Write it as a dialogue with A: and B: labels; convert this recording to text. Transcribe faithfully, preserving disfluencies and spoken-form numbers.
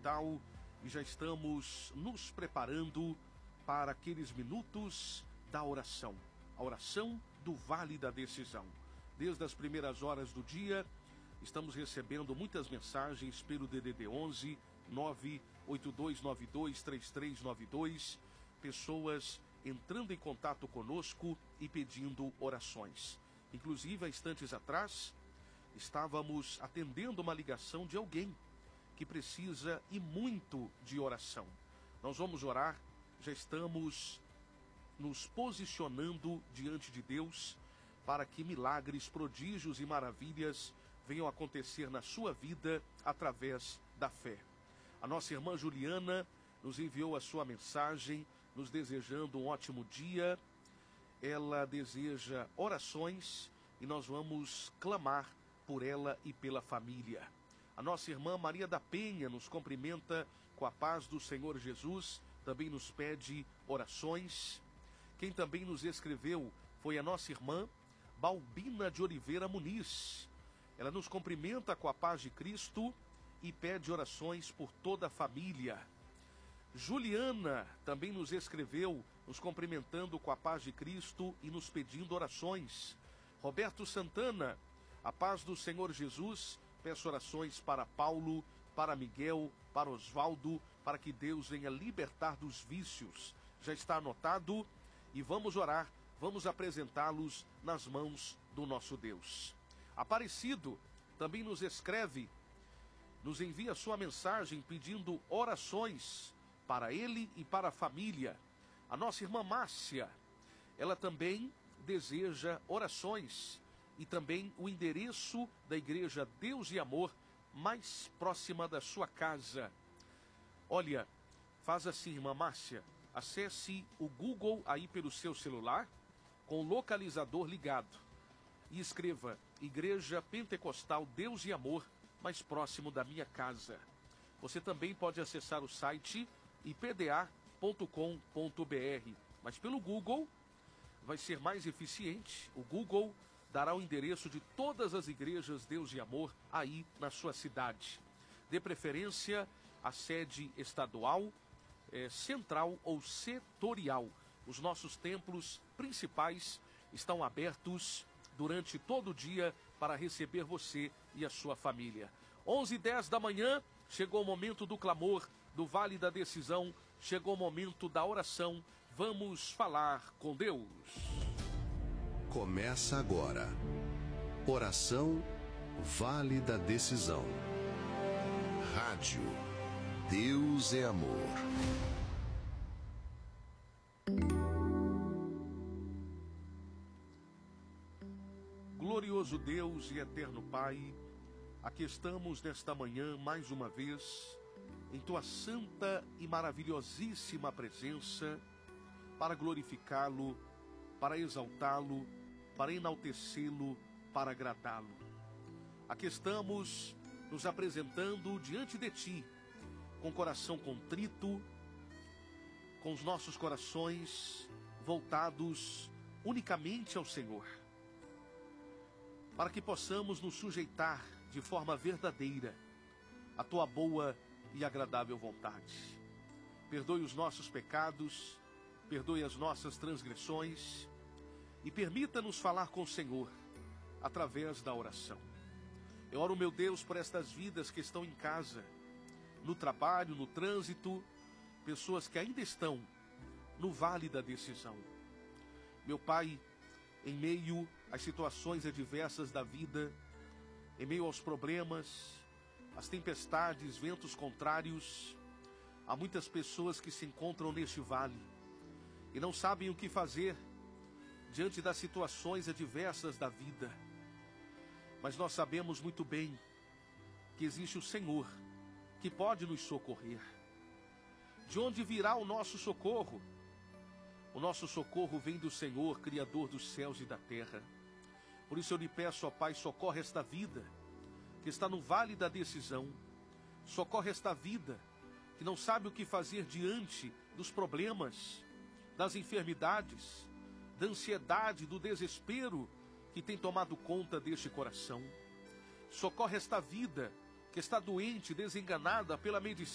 A: digital e já estamos nos preparando para aqueles minutos da oração. A oração do Vale da Decisão. Desde as primeiras horas do dia, estamos recebendo muitas mensagens pelo D D D onze, nove oito dois nove dois três três nove dois, pessoas entrando em contato conosco e pedindo orações. Inclusive, há instantes atrás, estávamos atendendo uma ligação de alguém que precisa e muito de oração. Nós vamos orar, já estamos nos posicionando diante de Deus para que milagres, prodígios e maravilhas venham acontecer na sua vida através da fé. A nossa irmã Juliana nos enviou a sua mensagem, nos desejando um ótimo dia. Ela deseja orações e nós vamos clamar por ela e pela família. A nossa irmã Maria da Penha nos cumprimenta com a paz do Senhor Jesus, também nos pede orações. Quem também nos escreveu foi a nossa irmã Balbina de Oliveira Muniz. Ela nos cumprimenta com a paz de Cristo e pede orações por toda a família. Juliana também nos escreveu, nos cumprimentando com a paz de Cristo e nos pedindo orações. Roberto Santana, a paz do Senhor Jesus, peço orações para Paulo, para Miguel, para Osvaldo, para que Deus venha libertar dos vícios. Já está anotado e vamos orar, vamos apresentá-los nas mãos do nosso Deus. Aparecido também nos escreve, nos envia sua mensagem pedindo orações para ele e para a família. A nossa irmã Márcia, ela também deseja orações e também o endereço da igreja Deus e Amor mais próxima da sua casa. Olha, faz assim, irmã Márcia, acesse o Google aí pelo seu celular com o localizador ligado e escreva Igreja Pentecostal Deus e Amor mais próximo da minha casa. Você também pode acessar o site i p d a ponto com ponto b r, mas pelo Google vai ser mais eficiente. O Google dará o endereço de todas as igrejas Deus e Amor aí na sua cidade. Dê preferência à sede estadual, eh, central ou setorial. Os nossos templos principais estão abertos durante todo o dia para receber você e a sua família. onze e dez da manhã, chegou o momento do clamor, do Vale da Decisão, chegou o momento da oração. Vamos falar com Deus.
B: Começa agora. Oração Vale da Decisão. Rádio Deus é Amor.
A: Glorioso Deus e eterno Pai, aqui estamos nesta manhã mais uma vez em Tua santa e maravilhosíssima presença para glorificá-lo, para exaltá-lo, para enaltecê-lo, para agradá-lo. Aqui estamos nos apresentando diante de Ti, com coração contrito, com os nossos corações voltados unicamente ao Senhor, para que possamos nos sujeitar de forma verdadeira à Tua boa e agradável vontade. Perdoe os nossos pecados, perdoe as nossas transgressões e permita-nos falar com o Senhor através da oração. Eu oro, meu Deus, por estas vidas que estão em casa, no trabalho, no trânsito, pessoas que ainda estão no Vale da Decisão. Meu Pai, em meio às situações adversas da vida, em meio aos problemas, às tempestades, ventos contrários, há muitas pessoas que se encontram neste vale e não sabem o que fazer diante das situações adversas da vida. Mas nós sabemos muito bem que existe o Senhor que pode nos socorrer. De onde virá o nosso socorro? O nosso socorro vem do Senhor, Criador dos céus e da terra. Por isso eu lhe peço, ó Pai, socorre esta vida que está no vale da decisão. Socorre esta vida que não sabe o que fazer diante dos problemas, das enfermidades, da ansiedade, do desespero que tem tomado conta deste coração. Socorre esta vida que está doente, desenganada pela medicina,